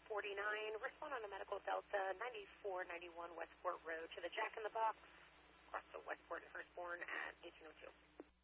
Respond on a Medical Delta 9491 Westport Road to the Jack in the Box across the Westport and Hurstbourne at 1802.